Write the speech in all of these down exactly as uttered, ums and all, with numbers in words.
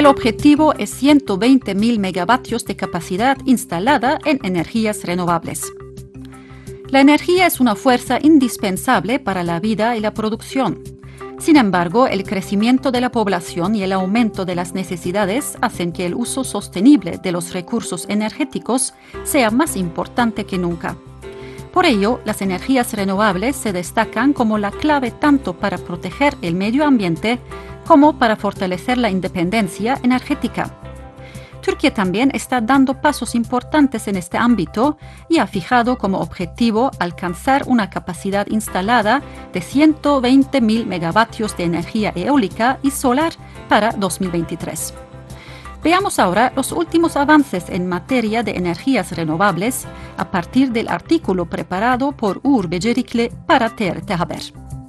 El objetivo es ciento veinte mil megavatios de capacidad instalada en energías renovables. La energía es una fuerza indispensable para la vida y la producción. Sin embargo, el crecimiento de la población y el aumento de las necesidades hacen que el uso sostenible de los recursos energéticos sea más importante que nunca. Por ello, las energías renovables se destacan como la clave tanto para proteger el medio ambiente como para fortalecer la independencia energética. Turquía también está dando pasos importantes en este ámbito y ha fijado como objetivo alcanzar una capacidad instalada de ciento veinte mil megavatios de energía eólica y solar para dos mil veintitrés. Veamos ahora los últimos avances en materia de energías renovables a partir del artículo preparado por Uğur Becerikli para T R T Haber.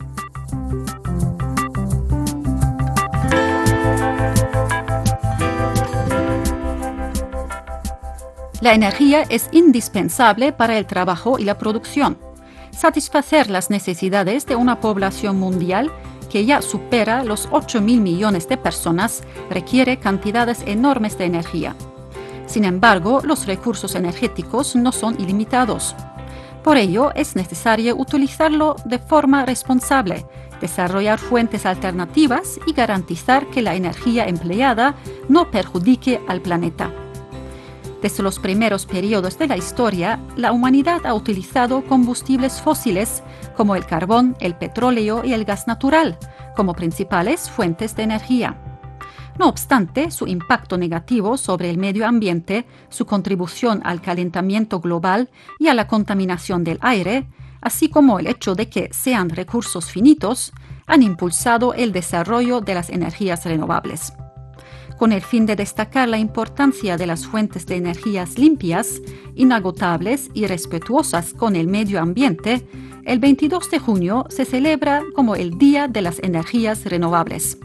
La energía es indispensable para el trabajo y la producción. Satisfacer las necesidades de una población mundial que ya supera los ocho mil millones de personas requiere cantidades enormes de energía. Sin embargo, los recursos energéticos no son ilimitados. Por ello, es necesario utilizarlo de forma responsable, desarrollar fuentes alternativas y garantizar que la energía empleada no perjudique al planeta. Desde los primeros periodos de la historia, la humanidad ha utilizado combustibles fósiles como el carbón, el petróleo y el gas natural como principales fuentes de energía. No obstante, su impacto negativo sobre el medio ambiente, su contribución al calentamiento global y a la contaminación del aire, así como el hecho de que sean recursos finitos, han impulsado el desarrollo de las energías renovables. Con el fin de destacar la importancia de las fuentes de energías limpias, inagotables y respetuosas con el medio ambiente, el veintidós de junio se celebra como el Día de las Energías Renovables.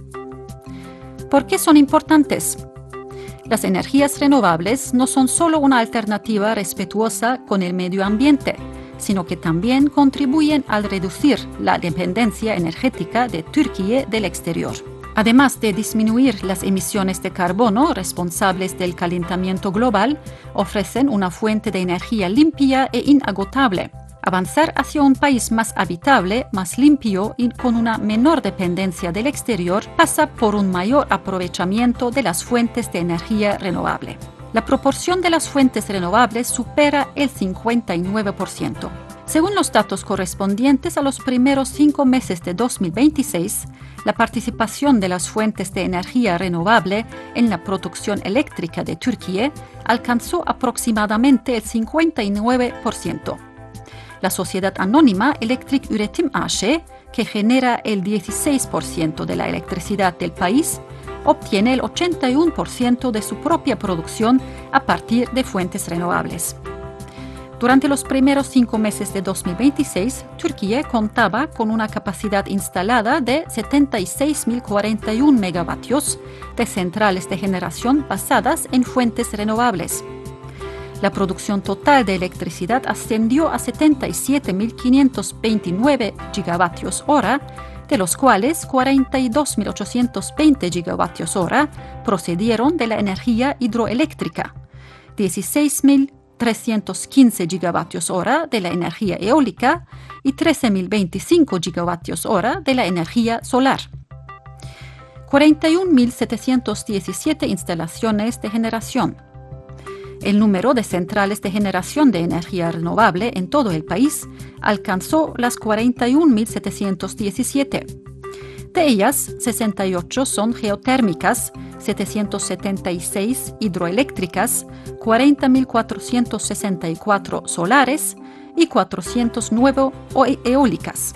¿Por qué son importantes? Las energías renovables no son solo una alternativa respetuosa con el medio ambiente, sino que también contribuyen al reducir la dependencia energética de Turquía del exterior. Además de disminuir las emisiones de carbono responsables del calentamiento global, ofrecen una fuente de energía limpia e inagotable. Avanzar hacia un país más habitable, más limpio y con una menor dependencia del exterior pasa por un mayor aprovechamiento de las fuentes de energía renovable. La proporción de las fuentes renovables supera el cincuenta y nueve por ciento. Según los datos correspondientes a los primeros cinco meses de dos mil veintiséis, la participación de las fuentes de energía renovable en la producción eléctrica de Turquía alcanzó aproximadamente el cincuenta y nueve por ciento. La sociedad anónima Elektrik Üretim A Ş, que genera el dieciséis por ciento de la electricidad del país, obtiene el ochenta y uno por ciento de su propia producción a partir de fuentes renovables. Durante los primeros cinco meses de dos mil veintiséis, Turquía contaba con una capacidad instalada de setenta y seis mil cuarenta y uno megavatios de centrales de generación basadas en fuentes renovables. La producción total de electricidad ascendió a setenta y siete mil quinientos veintinueve gigavatios hora, de los cuales cuarenta y dos mil ochocientos veinte gigavatios hora procedieron de la energía hidroeléctrica, dieciséis mil trescientos quince gigavatios hora de la energía eólica y trece mil veinticinco gigavatios hora de la energía solar. cuarenta y un mil setecientos diecisiete instalaciones de generación. El número de centrales de generación de energía renovable en todo el país alcanzó las cuarenta y un mil setecientos diecisiete. De ellas, sesenta y ocho son geotérmicas, setecientos setenta y seis hidroeléctricas, cuarenta mil cuatrocientos sesenta y cuatro solares y cuatrocientos nueve eólicas.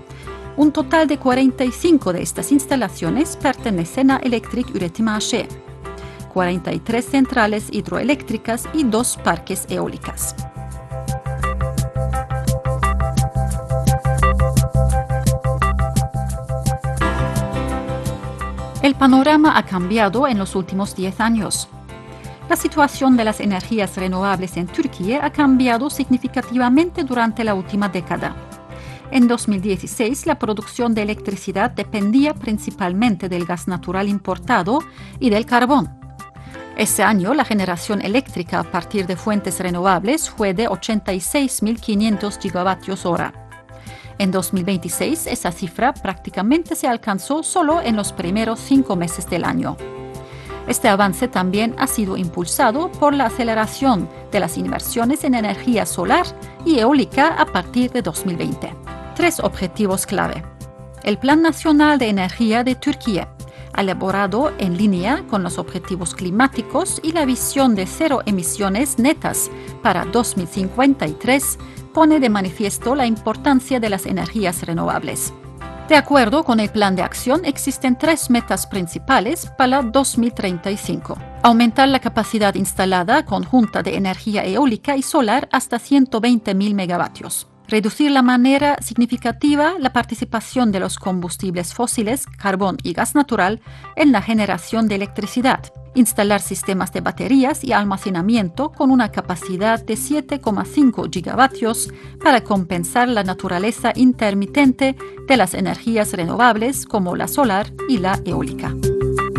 Un total de cuarenta y cinco de estas instalaciones pertenecen a Elektrik Üretim A Ş, cuarenta y tres centrales hidroeléctricas y dos parques eólicas. El panorama ha cambiado en los últimos diez años. La situación de las energías renovables en Turquía ha cambiado significativamente durante la última década. En dos mil dieciséis, la producción de electricidad dependía principalmente del gas natural importado y del carbón. Ese año, la generación eléctrica a partir de fuentes renovables fue de ochenta y seis mil quinientos gigavatios hora. En dos mil veintiséis, esa cifra prácticamente se alcanzó solo en los primeros cinco meses del año. Este avance también ha sido impulsado por la aceleración de las inversiones en energía solar y eólica a partir de dos mil veinte. Tres objetivos clave. El Plan Nacional de Energía de Turquía, elaborado en línea con los objetivos climáticos y la visión de cero emisiones netas para dos mil cincuenta y tres, pone de manifiesto la importancia de las energías renovables. De acuerdo con el plan de acción, existen tres metas principales para dos mil treinta y cinco. Aumentar la capacidad instalada conjunta de energía eólica y solar hasta ciento veinte mil megavatios. Reducir de manera significativa la participación de los combustibles fósiles, carbón y gas natural, en la generación de electricidad. Instalar sistemas de baterías y almacenamiento con una capacidad de siete coma cinco gigavatios para compensar la naturaleza intermitente de las energías renovables como la solar y la eólica.